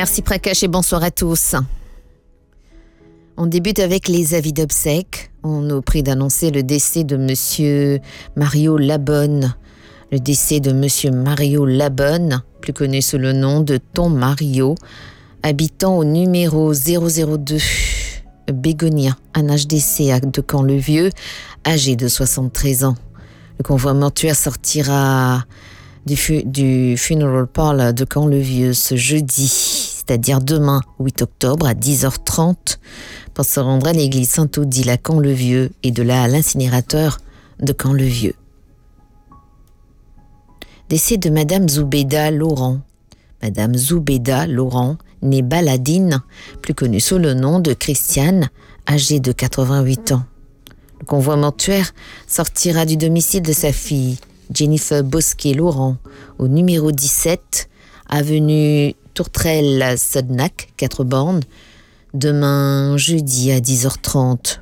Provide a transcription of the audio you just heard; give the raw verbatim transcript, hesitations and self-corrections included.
Merci Prakash et bonsoir à tous. On débute avec les avis d'obsèques. On nous prie d'annoncer le décès de Monsieur Mario Labonne. Le décès de Monsieur Mario Labonne, plus connu sous le nom de Ton Mario, habitant au numéro zéro zéro deux Bégonia, un H D C de Caen-le-Vieux, âgé de soixante-treize ans. Le convoi mortuaire sortira du, fu- du Funeral Parlour de Caen-le-Vieux ce jeudi, c'est-à-dire demain, huit octobre, à dix heures trente, pour se rendre à l'église Saint-Odile à Caen-le-Vieux et de là à l'incinérateur de Caen-le-Vieux. Décès de Madame Zoubeda Laurent. Madame Zoubeda Laurent, née Baladine, plus connue sous le nom de Christiane, âgée de quatre-vingt-huit ans. Le convoi mortuaire sortira du domicile de sa fille, Jennifer Bosquet-Laurent, au numéro dix-sept, avenue Tourtrelle-Sodnac, quatre bornes, demain jeudi à dix heures trente.